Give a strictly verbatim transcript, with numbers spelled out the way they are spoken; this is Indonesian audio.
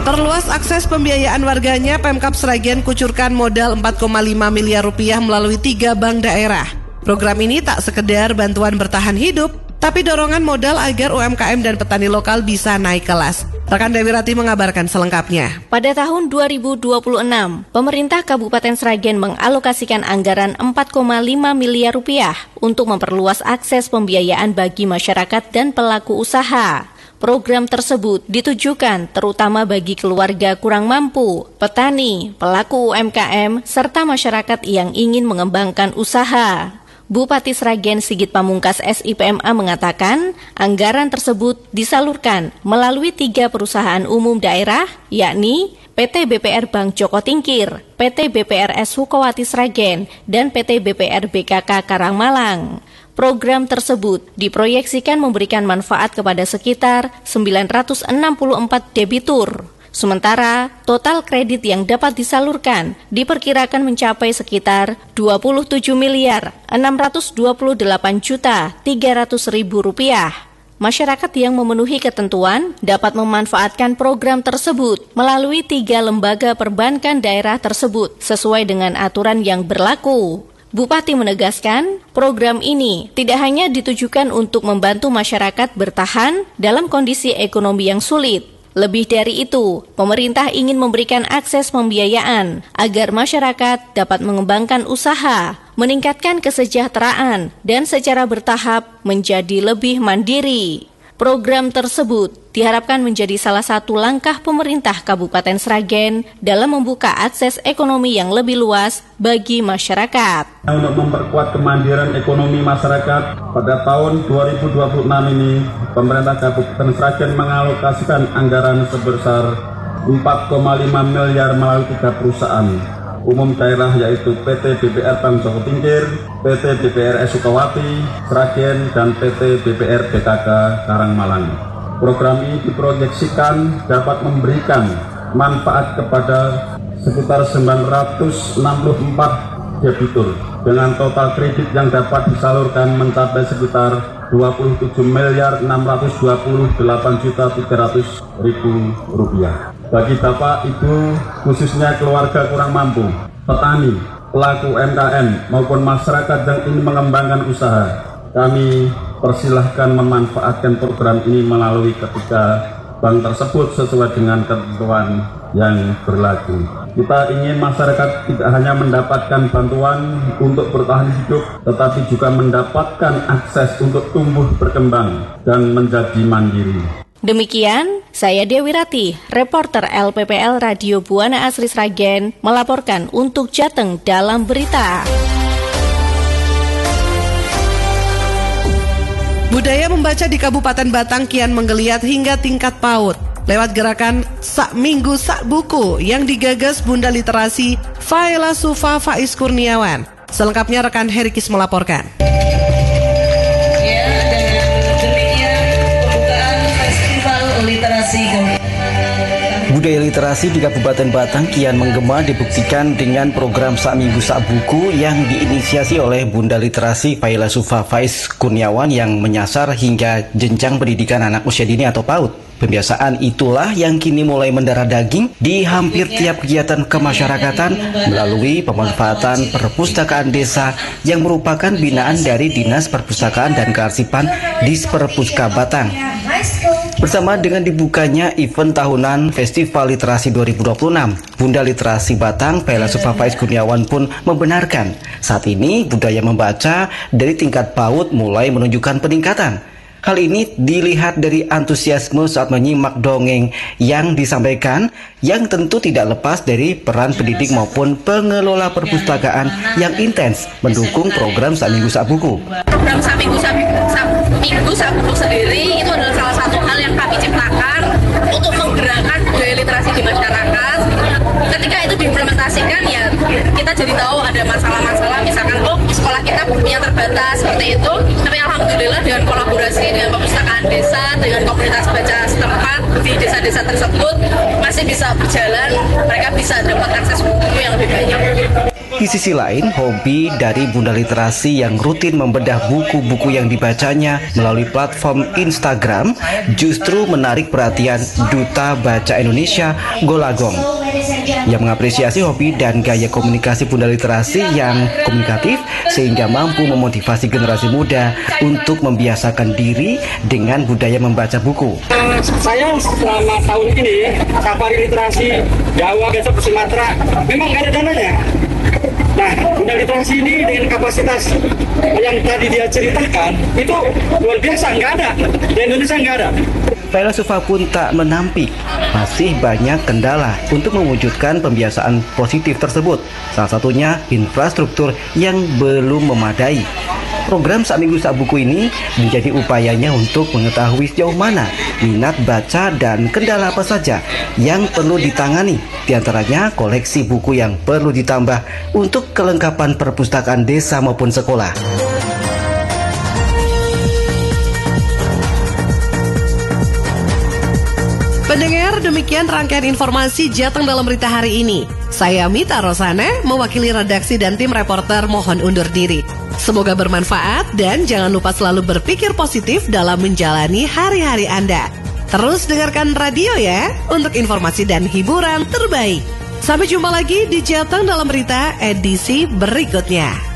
Perluas akses pembiayaan warganya, Pemkab Sragen kucurkan modal empat koma lima miliar rupiah melalui tiga bank daerah. Program ini tak sekedar bantuan bertahan hidup, tapi dorongan modal agar U M K M dan petani lokal bisa naik kelas. Rekan Dewi Rati mengabarkan selengkapnya. Pada tahun dua ribu dua puluh enam, pemerintah Kabupaten Sragen mengalokasikan anggaran empat koma lima miliar rupiah untuk memperluas akses pembiayaan bagi masyarakat dan pelaku usaha. Program tersebut ditujukan terutama bagi keluarga kurang mampu, petani, pelaku U M K M, serta masyarakat yang ingin mengembangkan usaha. Bupati Sragen Sigit Pamungkas S I P M A mengatakan, anggaran tersebut disalurkan melalui tiga perusahaan umum daerah, yakni P T B P R Bank Joko Tingkir, P T B P R S Sukowati Sragen, dan P T B P R B K K Karangmalang. Program tersebut diproyeksikan memberikan manfaat kepada sekitar sembilan ratus enam puluh empat debitur. Sementara total kredit yang dapat disalurkan diperkirakan mencapai sekitar dua puluh tujuh miliar enam ratus dua puluh delapan juta tiga ratus ribu rupiah. Masyarakat yang memenuhi ketentuan dapat memanfaatkan program tersebut melalui tiga lembaga perbankan daerah tersebut sesuai dengan aturan yang berlaku. Bupati menegaskan, program ini tidak hanya ditujukan untuk membantu masyarakat bertahan dalam kondisi ekonomi yang sulit. Lebih dari itu, pemerintah ingin memberikan akses pembiayaan agar masyarakat dapat mengembangkan usaha, meningkatkan kesejahteraan, dan secara bertahap menjadi lebih mandiri. Program tersebut diharapkan menjadi salah satu langkah pemerintah Kabupaten Sragen dalam membuka akses ekonomi yang lebih luas bagi masyarakat. Untuk memperkuat kemandirian ekonomi masyarakat, pada tahun dua ribu dua puluh enam ini, pemerintah Kabupaten Sragen mengalokasikan anggaran sebesar empat koma lima miliar melalui tiga perusahaan umum daerah, yaitu P T B P R Bank Joko Tingkir, P T B P R S Sukowati Sragen, dan P T B P R B K K Karangmalang. Program ini diproyeksikan dapat memberikan manfaat kepada sekitar sembilan ratus enam puluh empat debitur dengan total kredit yang dapat disalurkan mencapai sekitar dua puluh tujuh miliar enam ratus dua puluh delapan juta tiga ratus ribu rupiah. Bagi Bapak, Ibu, khususnya keluarga kurang mampu, petani, pelaku U M K M maupun masyarakat yang ingin mengembangkan usaha, kami persilahkan memanfaatkan program ini melalui ketiga bank tersebut sesuai dengan ketentuan yang berlaku. Kita ingin masyarakat tidak hanya mendapatkan bantuan untuk bertahan hidup, tetapi juga mendapatkan akses untuk tumbuh berkembang dan menjadi mandiri. Demikian, saya Dewi Rati, reporter L P P L Radio Buana Asri Sragen, melaporkan untuk Jateng dalam berita. Budaya membaca di Kabupaten Batang kian menggeliat hingga tingkat PAUD lewat gerakan Sak Minggu Sak Buku yang digagas Bunda Literasi Faela Sufa Faiz Kurniawan. Selengkapnya rekan Herikis melaporkan. Ya, dengan demikian pembukaan Festival Literasi Budaya literasi di Kabupaten Batang kian menggema dibuktikan dengan program Sak Minggu Sak Buku yang diinisiasi oleh Bunda Literasi Faela Sufa Faiz Kurniawan yang menyasar hingga jenjang pendidikan anak usia dini atau PAUD. Pembiasaan itulah yang kini mulai mendarah daging di hampir tiap kegiatan kemasyarakatan melalui pemanfaatan perpustakaan desa yang merupakan binaan dari Dinas Perpustakaan dan Kearsipan Disperpuska Batang. Bersama dengan dibukanya event tahunan Festival Literasi dua ribu dua puluh enam, Bunda Literasi Batang Faela Sufa Faiz Kurniawan pun membenarkan saat ini budaya membaca dari tingkat PAUD mulai menunjukkan peningkatan. Hal ini dilihat dari antusiasme saat menyimak dongeng yang disampaikan, yang tentu tidak lepas dari peran pendidik maupun pengelola perpustakaan yang intens mendukung program Sak Minggu Sak Buku. Program Sak Minggu Sak Minggu Sak Buku sendiri itu adalah salah satu hal yang kami ciptakan untuk menggerakkan budaya literasi di masyarakat. Ketika itu diimplementasikan, ya kita jadi tahu ada masalah-masalah, misalkan oh sekolah kita bukunya terbatas seperti itu, tapi alhamdulillah dengan kolaborasi dengan perpustakaan desa, dengan komunitas baca setempat di desa-desa tersebut masih bisa berjalan, mereka bisa dapat akses buku yang lebih banyak. Di sisi lain, hobi dari Bunda Literasi yang rutin membedah buku-buku yang dibacanya melalui platform Instagram justru menarik perhatian Duta Baca Indonesia, Golagong, yang mengapresiasi hobi dan gaya komunikasi Bunda Literasi yang komunikatif sehingga mampu memotivasi generasi muda untuk membiasakan diri dengan budaya membaca buku. Saya selama tahun ini safari literasi Jawa, besok ke Sumatera, memang nggak ada dananya. Nah, Bunda Literasi ini dengan kapasitas yang tadi dia ceritakan itu luar biasa, nggak ada di Indonesia, nggak ada. Faila Sufa pun tak menampik, masih banyak kendala untuk mewujudkan pembiasaan positif tersebut. Salah satunya infrastruktur yang belum memadai. Program Sak Minggu Sak Buku ini menjadi upayanya untuk mengetahui sejauh mana minat baca dan kendala apa saja yang perlu ditangani. Di antaranya koleksi buku yang perlu ditambah untuk kelengkapan perpustakaan desa maupun sekolah. Pendengar, demikian rangkaian informasi Jateng dalam berita hari ini. Saya Mita Rosana, mewakili redaksi dan tim reporter mohon undur diri. Semoga bermanfaat dan jangan lupa selalu berpikir positif dalam menjalani hari-hari Anda. Terus dengarkan radio ya, untuk informasi dan hiburan terbaik. Sampai jumpa lagi di Jateng dalam berita edisi berikutnya.